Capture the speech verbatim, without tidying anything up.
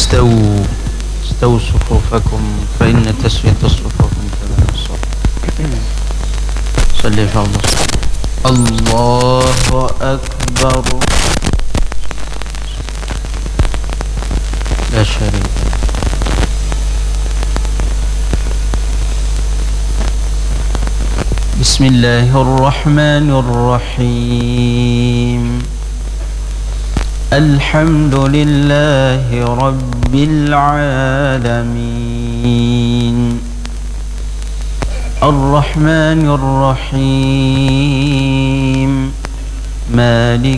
استووا استووا صفوفكم فإن تسوية الصفوف من تمام الصلاة. صلي على الله. الله أكبر. لا شريك له. بسم الله الرحمن الرحيم. الحمد لله رب العالمين الرحمن الرحيم مالك